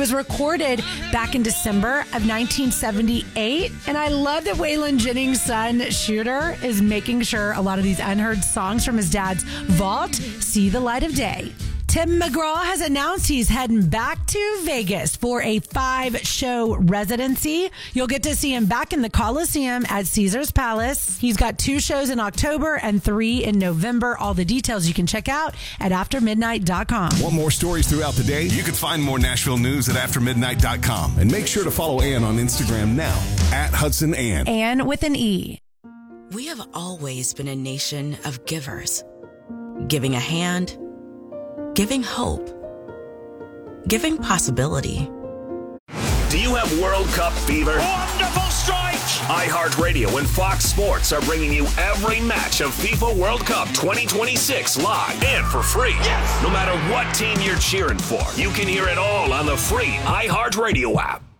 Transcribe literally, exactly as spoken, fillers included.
was recorded back in December of nineteen seventy-eight. And I love that Waylon Jennings' son, Shooter, is making sure a lot of these unheard songs from his dad's vault see the light of day. Tim McGraw has announced he's heading back to Vegas for a five-show residency. You'll get to see him back in the Coliseum at Caesars Palace. He's got two shows in October and three in November. All the details you can check out at after midnight dot com. Want more stories throughout the day? You can find more Nashville news at after midnight dot com. And make sure to follow Ann on Instagram now, at Hudson Ann. Ann with an E. We have always been a nation of givers. Giving a hand, giving hope, giving possibility. Do you have World Cup fever? Wonderful strike! iHeartRadio and Fox Sports are bringing you every match of FIFA World Cup twenty twenty-six live and for free. Yes! No matter what team you're cheering for, you can hear it all on the free iHeartRadio app.